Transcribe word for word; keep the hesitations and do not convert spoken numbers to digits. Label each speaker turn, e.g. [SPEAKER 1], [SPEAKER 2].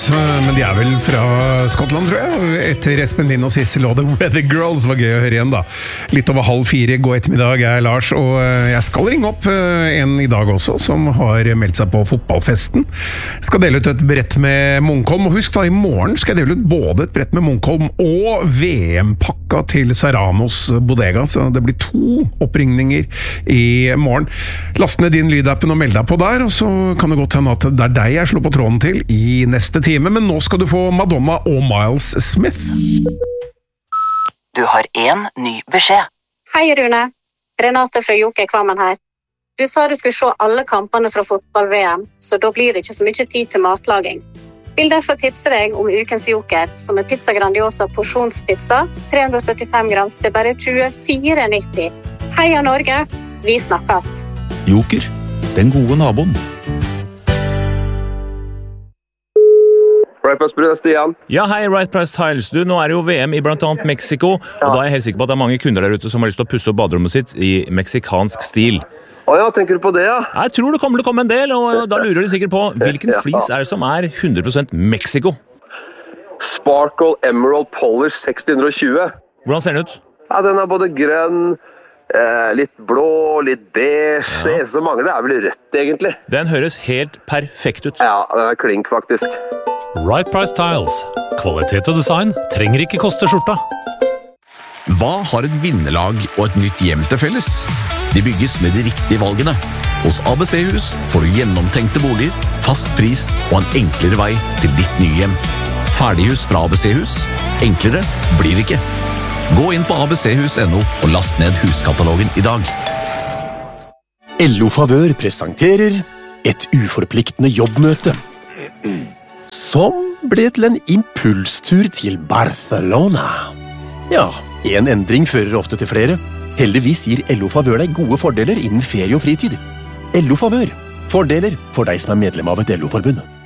[SPEAKER 1] Men de er vel fra Skottland, tror jeg. Etter Espen Lind og Sissel og The Weather Girls. Var gøy å høre igjen, da. Litt over halv fire, god ettermiddag. Jeg er Lars, og jeg skal ringe opp en i dag også, som har meldt seg på fotballfesten. Skal dele ut et brett med Munkholm. Og husk da, i morgen skal jeg dele ut både et brett med Munkholm og V M-pakka til Serranos Bodega. Så det blir to oppringninger i morgen. Last ned din lydappen og meld deg på der, og så kan det godt hende at det er deg jeg slår på tråden til i neste time. Men nå skal du få Madonna og Miles Smith.
[SPEAKER 2] Du har en ny beskjed.
[SPEAKER 3] Hei Rune, Renate fra Joker Kvammen her. Du sa du skulle se alle kampene fra fotball-V M, så da blir det ikke så mye tid til matlaging. Vil derfor tipse deg om ukens Joker, som er Pizza Grandiosa porsjonspizza, tre hundre og syttifem grams til bare tjuefire nitti. Heia Norge, vi snakkes.
[SPEAKER 4] Joker, den gode naboen.
[SPEAKER 5] Right Price Tiles, Stian.
[SPEAKER 6] Ja, hei, Right Price Tiles. Du, nå er det jo V M i blant annet Mexico, og da er jeg helt sikker på at det er mange kunder der ute som har lyst til å pusse opp baderommet sitt i meksikansk stil.
[SPEAKER 5] Å ja, tenker du på det, ja?
[SPEAKER 6] Jeg tror det kommer til å komme en del, og da lurer de sikkert på hvilken flis er det som er hundre prosent Mexico?
[SPEAKER 5] Sparkle Emerald Polish seksten tjue.
[SPEAKER 6] Hvordan ser den ut?
[SPEAKER 5] Ja, den er både grønn, eh, litt blå, litt beige. Ja. Det eneste som mangler er vel rødt, egentlig.
[SPEAKER 6] Den høres helt perfekt ut.
[SPEAKER 5] Ja, den er klink, faktisk.
[SPEAKER 7] Right Price Tiles. Kvalitet og design trenger ikke koste skjorta.
[SPEAKER 4] Hva har et vinnerlag og et nytt hjem til felles? De bygges med de riktige valgene. Hos A B C-hus får du gjennomtenkte boliger, fast pris og en enklere vei til ditt nye hjem. Ferdighus fra A B C-hus. Enklere blir det ikke. Gå inn på a b c hus punktum no og last ned huskatalogen i dag.
[SPEAKER 8] L O Favør presenterer et uforpliktende jobbmøte, som ble til en impulstur til Barcelona. Ja, en endring fører ofte til flere. Heldigvis gir L O Favør deg gode fordeler innen ferie og fritid. L O Favør. Fordeler for deg som er medlem av et L O-forbund.